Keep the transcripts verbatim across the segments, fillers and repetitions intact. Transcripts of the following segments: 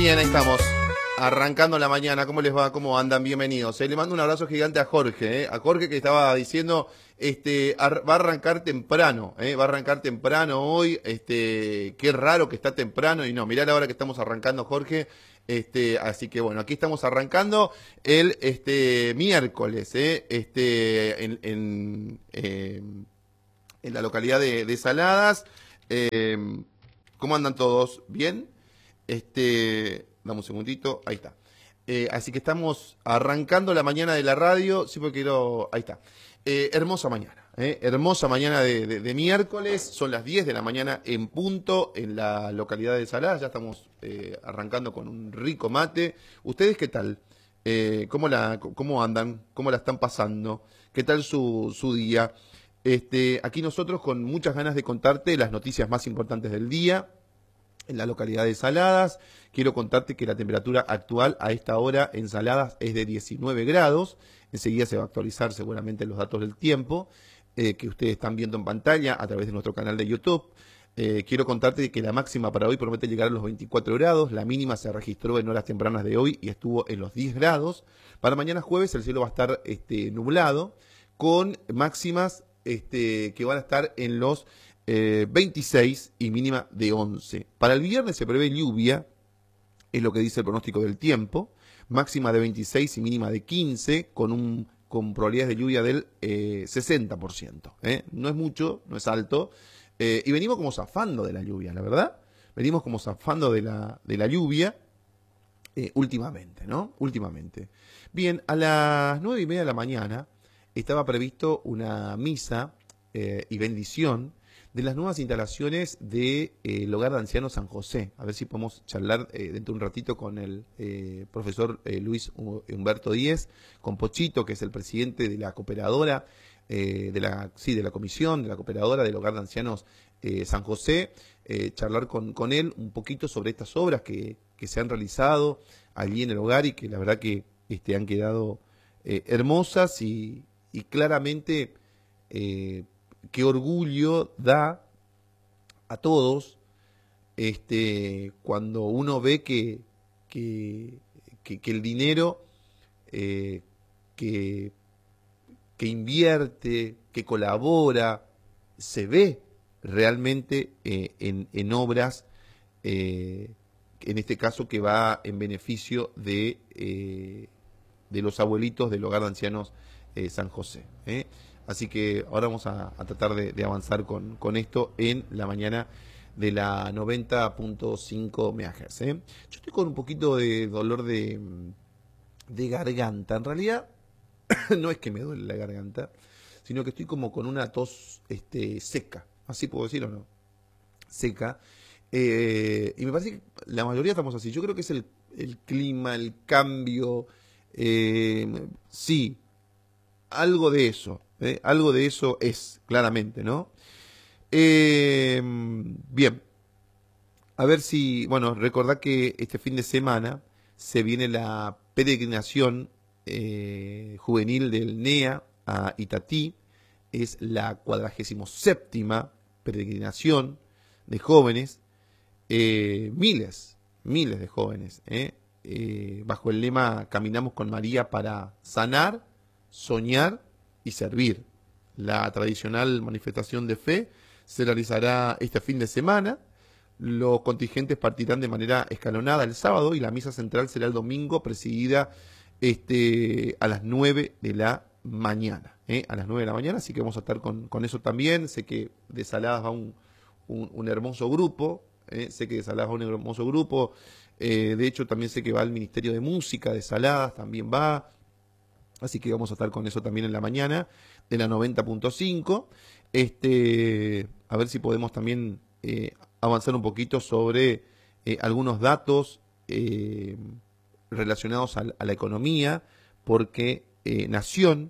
Bien, ahí estamos. Arrancando la mañana, ¿cómo les va? ¿Cómo andan? Bienvenidos. Eh, le mando un abrazo gigante a Jorge, eh, a Jorge que estaba diciendo, este, ar va a arrancar temprano, eh, va a arrancar temprano hoy, este, qué raro que está temprano, y no, mirá la hora que estamos arrancando, Jorge, este, así que bueno, aquí estamos arrancando el, este, miércoles, eh, este, en, en, eh, en la localidad de, de Saladas. Eh, ¿Cómo andan todos? ¿Bien? Este, dame un segundito, ahí está. Eh, así que estamos arrancando la mañana de la radio, sí porque quiero, ahí está. Eh, hermosa mañana, eh, hermosa mañana de, de, de miércoles, son las diez de la mañana en punto en la localidad de Saladas, ya estamos eh, arrancando con un rico mate. ¿Ustedes qué tal? Eh, ¿cómo, la, ¿Cómo andan? ¿Cómo la están pasando? ¿Qué tal su, su día? Este, aquí nosotros con muchas ganas de contarte las noticias más importantes del día. En la localidad de Saladas, quiero contarte que la temperatura actual a esta hora en Saladas es de diecinueve grados. Enseguida se va a actualizar seguramente los datos del tiempo eh, que ustedes están viendo en pantalla a través de nuestro canal de YouTube. Eh, quiero contarte que la máxima para hoy promete llegar a los veinticuatro grados, la mínima se registró en horas tempranas de hoy y estuvo en los diez grados. Para mañana jueves el cielo va a estar este, nublado, con máximas este, que van a estar en los Eh, veintiséis y mínima de once. Para el viernes se prevé lluvia, es lo que dice el pronóstico del tiempo, máxima de veintiséis y mínima de quince, con, un, con probabilidades de lluvia del eh, sesenta por ciento. ¿eh? No es mucho, no es alto, eh, y venimos como zafando de la lluvia, la verdad, venimos como zafando de la, de la lluvia eh, últimamente, ¿no? Últimamente. Bien, a las nueve y media de la mañana estaba previsto una misa eh, y bendición de las nuevas instalaciones del de, eh, Hogar de Ancianos San José. A ver si podemos charlar eh, dentro de un ratito con el eh, profesor eh, Luis Humberto Díez, con Pochito, que es el presidente de la cooperadora, eh, de la sí, de la comisión, de la cooperadora del Hogar de Ancianos eh, San José, eh, charlar con, con él un poquito sobre estas obras que, que se han realizado allí en el hogar y que la verdad que este, han quedado eh, hermosas y, y claramente eh, qué orgullo da a todos este, cuando uno ve que, que, que, que el dinero eh, que, que invierte, que colabora, se ve realmente eh, en, en obras, eh, en este caso que va en beneficio de, eh, de los abuelitos del Hogar de Ancianos eh, San José. ¿eh? Así que ahora vamos a, a tratar de, de avanzar con, con esto en la mañana de la noventa punto cinco megahertz. ¿eh? Yo estoy con un poquito de dolor de, de garganta. En realidad no es que me duele la garganta, sino que estoy como con una tos este, seca. ¿Así puedo decir o no? Seca. Eh, y me parece que la mayoría estamos así. Yo creo que es el, el clima, el cambio. Eh, sí, algo de eso. ¿eh? Algo de eso es, claramente, ¿no? Eh, bien. A ver si, bueno, recordad que este fin de semana se viene la peregrinación eh, juvenil del N E A a Itatí. Es la cuadragésimo séptima peregrinación de jóvenes, eh, miles, miles de jóvenes, ¿eh? Eh, bajo el lema Caminamos con María para sanar, soñar y servir. La tradicional manifestación de fe se realizará este fin de semana. Los contingentes partirán de manera escalonada el sábado y la misa central será el domingo, presidida este, a las nueve de la mañana. ¿eh? A las nueve de la mañana, así que vamos a estar con, con eso también. Sé que de Saladas va un, un, un hermoso grupo, ¿eh? sé que de Saladas va un hermoso grupo. Eh, de hecho, también sé que va el Ministerio de Música de Saladas, también va. Así que vamos a estar con eso también en la mañana de la noventa punto cinco. Este, a ver si podemos también eh, avanzar un poquito sobre eh, algunos datos eh, relacionados a, a la economía, porque eh, Nación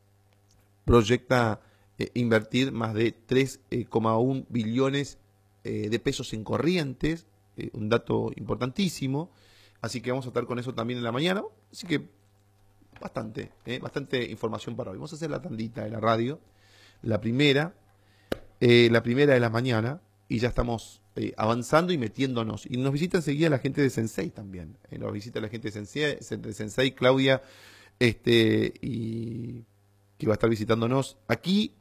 proyecta eh, invertir más de tres coma uno billones eh, de pesos en corrientes, eh, un dato importantísimo. Así que vamos a estar con eso también en la mañana. Así que bastante, eh, bastante información para hoy. Vamos a hacer la tandita de la radio, la primera, eh, la primera de la mañana. y ya estamos eh, avanzando y metiéndonos. Y nos visita enseguida la gente de Sensei también. Eh, nos visita la gente de Sensei, de Sensei Claudia, este, y que va a estar visitándonos aquí.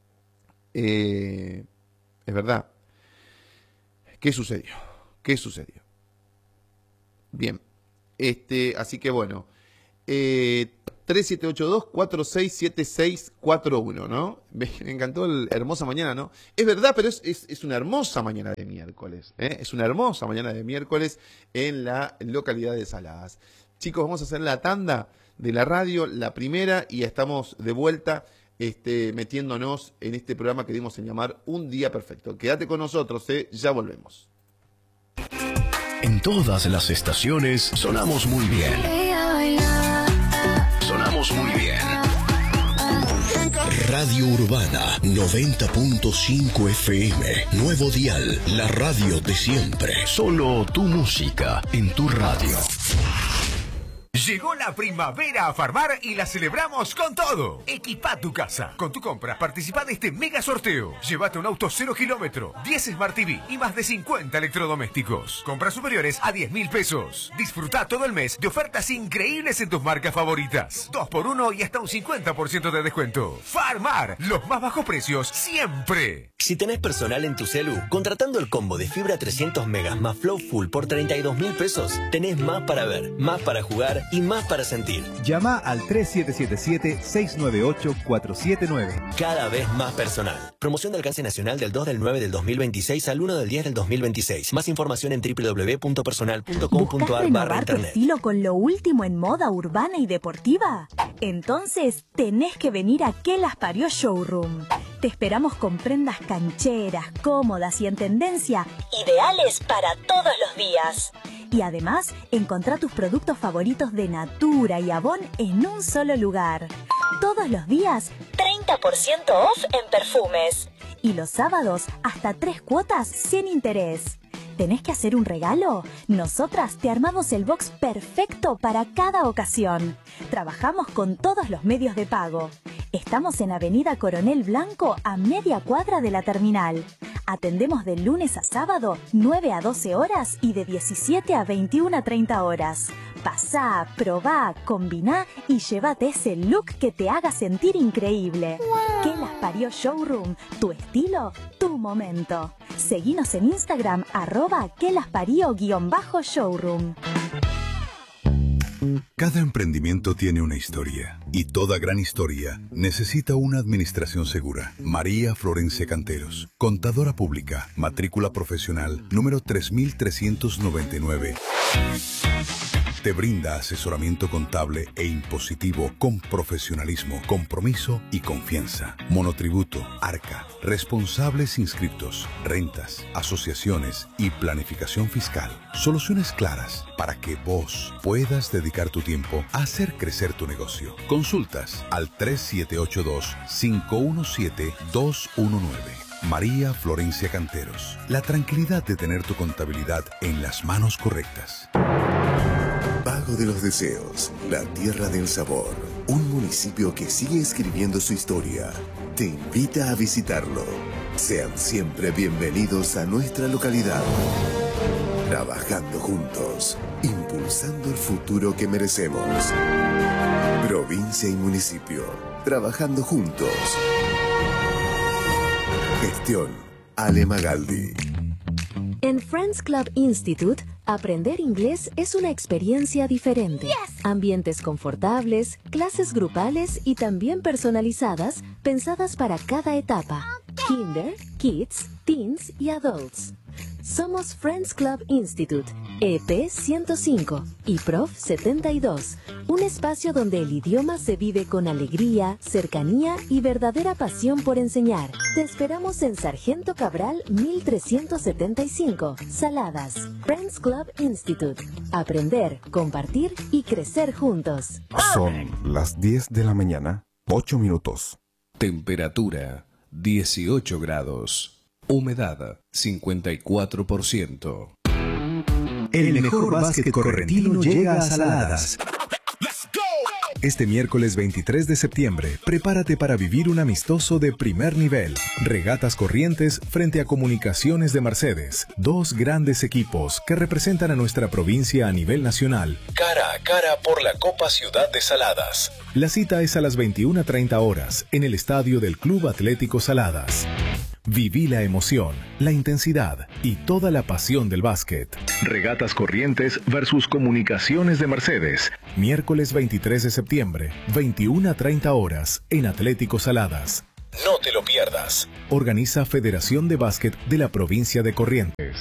Eh, es verdad. ¿Qué sucedió? ¿Qué sucedió? Bien. Este, así que bueno. Eh, tres siete ocho dos, cuatro seis siete seis cuatro uno, ¿no? Me, me encantó el hermosa mañana, ¿no? Es verdad, pero es, es, es una hermosa mañana de miércoles, ¿eh? Es una hermosa mañana de miércoles en la localidad de Saladas. Chicos, vamos a hacer la tanda de la radio, la primera, y estamos de vuelta este, metiéndonos en este programa que dimos en llamar Un Día Perfecto. Quédate con nosotros, ¿eh? Ya volvemos. En todas las estaciones sonamos muy bien. Sonamos muy bien. Radio Urbana noventa punto cinco F M. Nuevo dial, la radio de siempre. Solo tu música en tu radio. Llegó la primavera a Farmar y la celebramos con todo. Equipa tu casa. Con tu compra participa de este mega sorteo. Llévate un auto cero kilómetro, diez Smart T V y más de cincuenta electrodomésticos. Compras superiores a diez mil pesos. Disfruta todo el mes de ofertas increíbles en tus marcas favoritas. dos por uno y hasta un cincuenta por ciento de descuento. Farmar, los más bajos precios siempre. Si tenés personal en tu celu, contratando el combo de fibra trescientos megas más Flow Full por treinta y dos mil pesos, tenés más para ver, más para jugar y más para sentir. Llama al tres siete siete siete, seis nueve ocho, cuatro siete nueve. Cada vez más personal. Promoción de alcance nacional del dos del nueve del dos mil veintiséis al uno del diez del dos mil veintiséis. Más información en doble u doble u doble u punto personal punto com punto a r barra renovar tu internet. estilo con lo último en moda urbana y deportiva? Entonces tenés que venir a Que Las Parió Showroom. Te esperamos con prendas cancheras, cómodas y en tendencia, ideales para todos los días. Y además, encontrá tus productos favoritos de Natura y Avon en un solo lugar. Todos los días, treinta por ciento off en perfumes. Y los sábados, hasta tres cuotas sin interés. ¿Tenés que hacer un regalo? Nosotras te armamos el box perfecto para cada ocasión. Trabajamos con todos los medios de pago. Estamos en Avenida Coronel Blanco, a media cuadra de la terminal. Atendemos de lunes a sábado, nueve a doce horas y de diecisiete a veintiuna a treinta horas. Pasá, probá, combiná y llévate ese look que te haga sentir increíble. Wow. Que Las Parió Showroom, tu estilo, tu momento. Seguinos en Instagram, arroba que las parió guión bajo showroom. Cada emprendimiento tiene una historia y toda gran historia necesita una administración segura. María Florencia Canteros, contadora pública, matrícula profesional número tres mil trescientos noventa y nueve. Te brinda asesoramiento contable e impositivo con profesionalismo, compromiso y confianza. Monotributo, Arca, responsables inscriptos, rentas, asociaciones y planificación fiscal. Soluciones claras para que vos puedas dedicar tu tiempo a hacer crecer tu negocio. Consultas al tres siete ocho dos, cinco uno siete, dos uno nueve. María Florencia Canteros. La tranquilidad de tener tu contabilidad en las manos correctas. Pago de los Deseos, la tierra del sabor. Un municipio que sigue escribiendo su historia. Te invita a visitarlo. Sean siempre bienvenidos a nuestra localidad. Trabajando juntos, impulsando el futuro que merecemos. Provincia y municipio, trabajando juntos. Gestión Ale Magaldi. En Friends Club Institute, aprender inglés es una experiencia diferente. Yes. Ambientes confortables, clases grupales y también personalizadas, pensadas para cada etapa. Okay. Kinder, Kids, Teens y Adults. Somos Friends Club Institute, E P ciento cinco y Prof setenta y dos, un espacio donde el idioma se vive con alegría, cercanía y verdadera pasión por enseñar. Te esperamos en Sargento Cabral mil trescientos setenta y cinco, Saladas. Friends Club Institute. Aprender, compartir y crecer juntos. Son las diez de la mañana, ocho minutos. Temperatura dieciocho grados. Humedad cincuenta y cuatro por ciento. El mejor básquet correntino llega a Saladas. Este miércoles veintitrés de septiembre, prepárate para vivir un amistoso de primer nivel. Regatas Corrientes frente a Comunicaciones de Mercedes. Dos grandes equipos que representan a nuestra provincia a nivel nacional. Cara a cara por la Copa Ciudad de Saladas. La cita es a las veintiuna treinta horas en el estadio del Club Atlético Saladas. Viví la emoción, la intensidad y toda la pasión del básquet. Regatas Corrientes versus Comunicaciones de Mercedes. Miércoles veintitrés de septiembre, veintiuna treinta horas en Atlético Saladas. No te lo pierdas. Organiza Federación de Básquet de la provincia de Corrientes.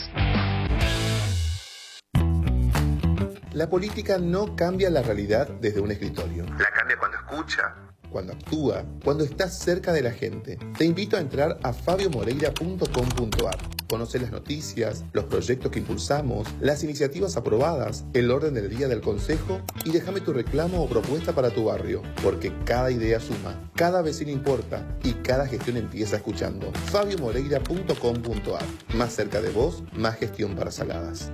La política no cambia la realidad desde un escritorio. La cambia cuando escucha, cuando actúa, cuando está cerca de la gente. Te invito a entrar a fabio moreira punto com punto ar. Conoce las noticias, los proyectos que impulsamos, las iniciativas aprobadas, el orden del día del consejo y déjame tu reclamo o propuesta para tu barrio, porque cada idea suma, cada vecino importa y cada gestión empieza escuchando. fabio moreira punto com punto ar. Más cerca de vos, más gestión para Saladas.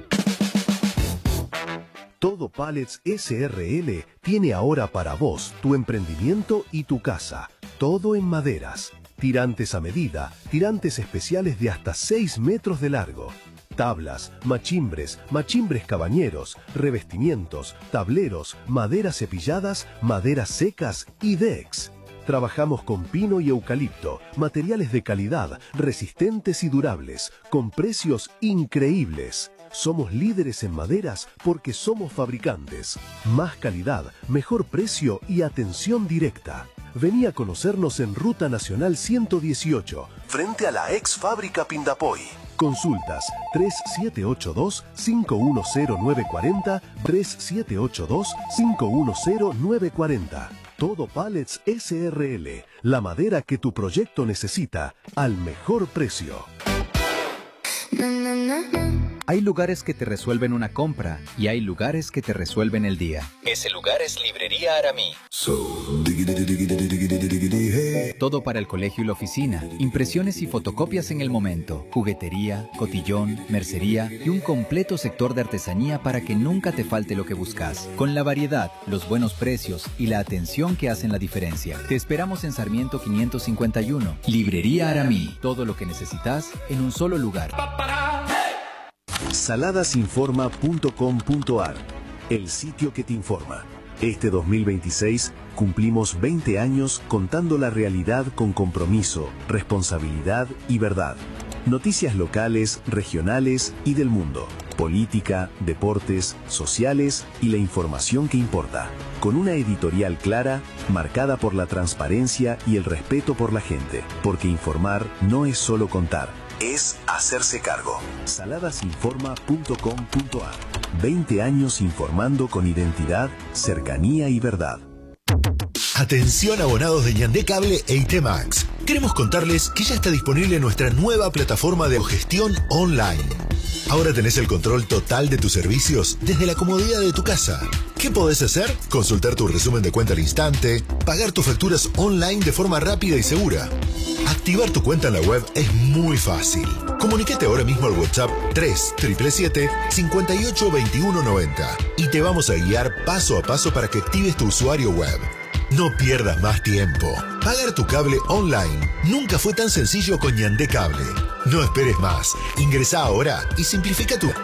Todo Pallets S R L tiene ahora para vos tu emprendimiento y tu casa. Todo en maderas. Tirantes a medida, tirantes especiales de hasta seis metros de largo. Tablas, machimbres, machimbres cabañeros, revestimientos, tableros, maderas cepilladas, maderas secas y decks. Trabajamos con pino y eucalipto, materiales de calidad, resistentes y durables, con precios increíbles. Somos líderes en maderas porque somos fabricantes. Más calidad, mejor precio y atención directa. Vení a conocernos en Ruta Nacional ciento dieciocho, frente a la ex fábrica Pindapoy. Consultas tres siete ocho dos, cinco uno cero nueve cuatro cero, tres siete ocho dos, cinco uno cero nueve cuatro cero. Todo Pallets S R L, la madera que tu proyecto necesita, al mejor precio. Hay lugares que te resuelven una compra y hay lugares que te resuelven el día. Ese lugar es Librería Aramí. Todo para el colegio y la oficina, impresiones y fotocopias en el momento, juguetería, cotillón, mercería y un completo sector de artesanía para que nunca te falte lo que buscas. Con la variedad, los buenos precios y la atención que hacen la diferencia. Te esperamos en Sarmiento quinientos cincuenta y uno. Librería Aramí. Todo lo que necesitas en un solo lugar. saladasinforma punto com punto ar, el sitio que te informa. Este dos mil veintiséis cumplimos veinte años contando la realidad con compromiso, responsabilidad y verdad. Noticias locales, regionales y del mundo. Política, deportes, sociales y la información que importa. Con una editorial clara, marcada por la transparencia y el respeto por la gente. Porque informar no es solo contar, es hacerse cargo. saladasinforma punto com punto ar. veinte años informando con identidad, cercanía y verdad. Atención abonados de Ñandé Cable e I T Max. Queremos contarles que ya está disponible nuestra nueva plataforma de gestión online. Ahora tenés el control total de tus servicios desde la comodidad de tu casa. ¿Qué podés hacer? Consultar tu resumen de cuenta al instante, pagar tus facturas online de forma rápida y segura. Activar tu cuenta en la web es muy fácil. Comunícate ahora mismo al WhatsApp tres siete siete, cinco ocho dos uno nueve cero y te vamos a guiar paso a paso para que actives tu usuario web. No pierdas más tiempo. Pagar tu cable online nunca fue tan sencillo con Ñandé Cable. No esperes más. Ingresá ahora y simplifica tu...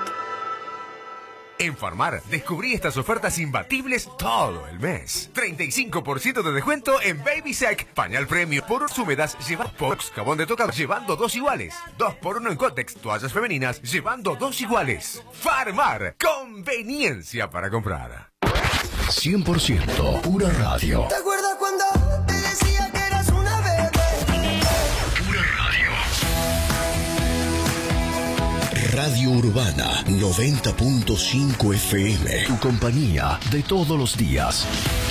En Farmar, descubrí estas ofertas imbatibles todo el mes. treinta y cinco por ciento de descuento en Baby Sec, pañal premio por húmedas, llevando Pox, jabón de toca, llevando dos iguales. dos por uno en Cotex, toallas femeninas, llevando dos iguales. Farmar, conveniencia para comprar. cien por ciento pura radio. ¿Te acuerdas cuando te decía que eras una bebé? Pura radio. Radio Urbana noventa punto cinco F M. Tu compañía de todos los días.